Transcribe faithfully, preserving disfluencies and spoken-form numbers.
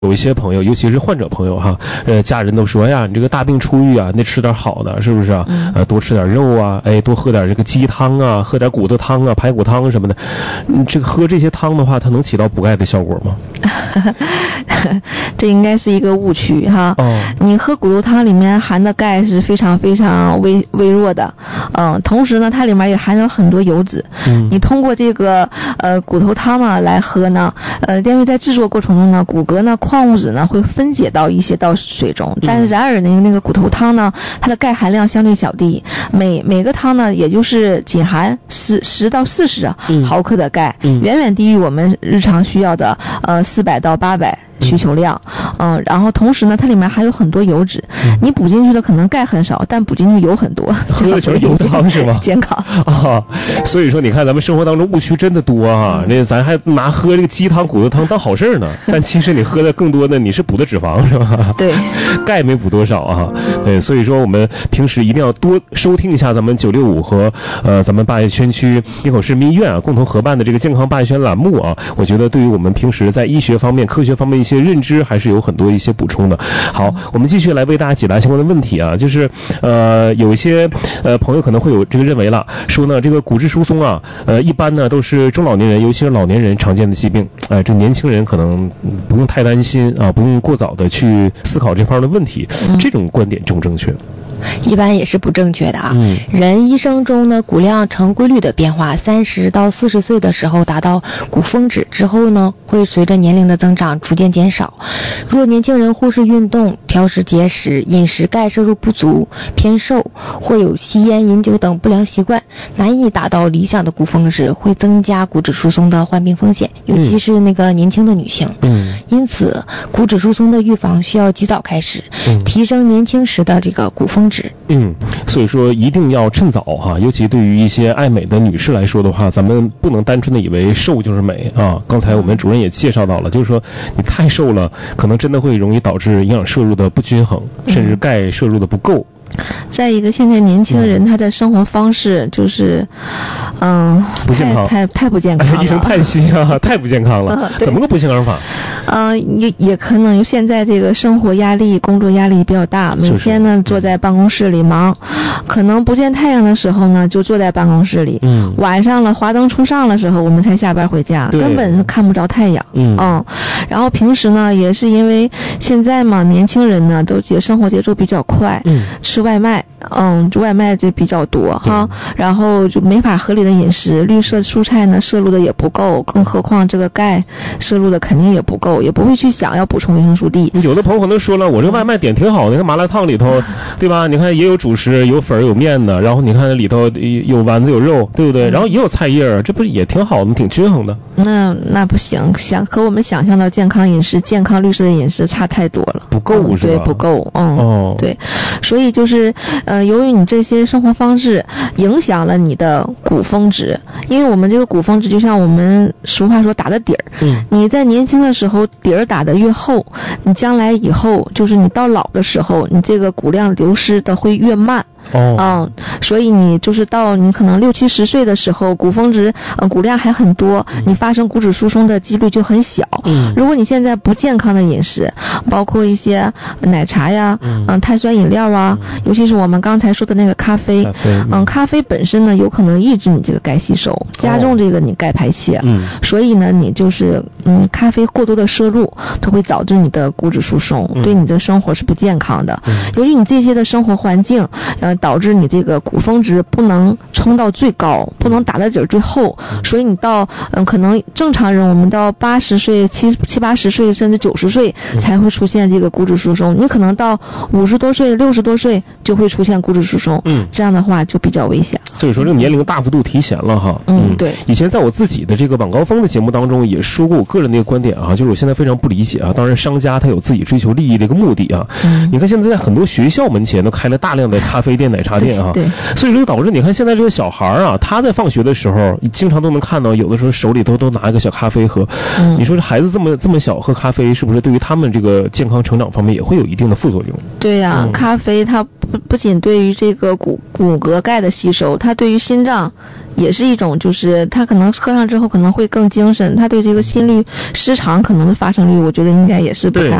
有一些朋友，尤其是患者朋友哈，呃，家人都说呀，你这个大病初愈啊，你得吃点好的，是不是啊？嗯、呃，多吃点肉啊，哎，多喝点这个鸡汤啊，喝点骨头汤啊、排骨汤什么的。嗯，这个喝这些汤的话，它能起到补钙的效果吗？ 这应该是一个误区哈。哦。你喝骨头汤里面含的钙是非常非常微微弱的，嗯、呃，同时呢，它里面也含有很多油脂。嗯。你通过这个呃骨头汤呢来喝呢，呃，因为在制作过程中呢，骨骼呢矿物质呢会分解到一些到水中，但是然而呢那个骨头汤呢，它的钙含量相对较低，每每个汤呢也就是仅含十十到四十毫克的钙，嗯、远远低于我们日常需要的呃四百到八百。需求量，嗯、呃，然后同时呢，它里面还有很多油脂，嗯、你补进去的可能钙很少，但补进去油很多， 喝的全是油汤是吗？ 健康啊，所以说你看咱们生活当中误区真的多啊，那、嗯、咱还拿喝这个鸡汤、骨头汤当好事呢，但其实你喝的更多的你是补的脂肪是吧？ 对， 钙没补多少啊，对，所以说我们平时一定要多收听一下咱们九六五和呃咱们八一圈区一口市民医院啊共同合办的这个健康八一圈栏目啊，我觉得对于我们平时在医学方面、科学方面一些认知还是有很多一些补充的。好，我们继续来为大家解答相关的问题啊，就是呃有一些呃朋友可能会有这个认为了，说呢这个骨质疏松啊，呃一般呢都是中老年人，尤其是老年人常见的疾病，哎、呃，这年轻人可能不用太担心啊，不用过早的去思考这方面的问题，这种观点正不正确？ 一般也是不正确的啊。嗯、人一生中呢，骨量呈规律的变化，三十到四十岁的时候达到骨峰值之后呢，会随着年龄的增长逐渐减少。若年轻人忽视运动、挑食节食、饮食钙摄入不足、偏瘦，或有吸烟、饮酒等不良习惯，难以达到理想的骨峰值，会增加骨质疏松的患病风险，尤其是那个年轻的女性。嗯，因此骨质疏松的预防需要及早开始，嗯、提升年轻时的这个骨峰值。 嗯，所以说一定要趁早哈，尤其对于一些爱美的女士来说的话，咱们不能单纯的以为瘦就是美啊。刚才我们主任也介绍到了，就是说你太瘦了，可能真的会容易导致营养摄入的不均衡，甚至钙摄入的不够。 再一个，现在年轻人他的生活方式就是，嗯， 不健康， 太太太不健康了。 哎、一声叹息啊，太不健康了。怎么个不健康法？ 嗯，也也可能现在这个生活压力、工作压力比较大，每天呢坐在办公室里忙，可能不见太阳的时候呢就坐在办公室里，嗯，晚上了华灯初上的时候我们才下班回家，根本是看不着太阳，嗯嗯，然后平时呢也是因为现在嘛年轻人呢都节生活节奏比较快，嗯，吃外卖，嗯，外卖就比较多哈，然后就没法合理的饮食，绿色蔬菜呢摄入的也不够，更何况这个钙摄入的肯定也不够，也不会去想要补充维生素 D。 有的朋友可能说了，我这个外卖点挺好的，你看麻辣烫里头，对吧？你看也有主食，有粉有面的，然后你看里头有丸子有肉，对不对？然后也有菜叶，这不也挺好的，挺均衡的。 那那不行，想和我们想象的健康饮食、健康绿色的饮食差太多了， 不够、嗯、是吧？ 对，不够，嗯，哦，对，所以就是呃，由于你这些生活方式影响了你的骨峰值，因为我们这个骨峰值就像我们俗话说打的底儿，嗯，你在年轻的时候底儿打得越厚，你将来以后就是你到老的时候，你这个骨量流失的会越慢。哦，嗯，所以你就是到你可能六七十岁的时候，骨峰值呃骨量还很多，你发生骨质疏松的几率就很小。嗯，如果你现在不健康的饮食，包括一些奶茶呀，嗯，嗯碳酸饮料啊，嗯、尤其是我们刚才说的那个咖啡，咖啡嗯, 嗯，咖啡本身呢有可能抑制你这个钙吸收，加重这个你钙排泄。嗯，所以呢，你就是嗯咖啡过多的摄入，它会导致你的骨质疏松，嗯、对你的生活是不健康的。嗯，由于你这些的生活环境，呃。导致你这个骨峰值不能冲到最高，不能打的底儿最厚，所以你到嗯可能正常人我们到八十岁、七七八十岁甚至九十岁才会出现这个骨质疏松，你可能到五十多岁、六十多岁就会出现骨质疏松，嗯，这样的话就比较危险。 所以说这个年龄大幅度提前了哈。 嗯，对。 以前在我自己的这个晚高峰的节目当中也说过我个人的一个观点啊，就是我现在非常不理解啊，当然商家他有自己追求利益的一个目的啊。嗯，你看现在在很多学校门前都开了大量的咖啡店、奶奶茶店啊。 对。对所以说导致你看现在这个小孩啊，他在放学的时候，经常都能看到，有的时候手里头都拿一个小咖啡喝。嗯。你说这孩子这么这么小喝咖啡，是不是对于他们这个健康成长方面也会有一定的副作用？ 对呀、啊嗯，咖啡它不不仅对于这个骨骨骼钙的吸收，它对于心脏也是一种，就是它可能喝上之后可能会更精神，它对这个心律失常可能的发生率，我觉得应该也是不太好。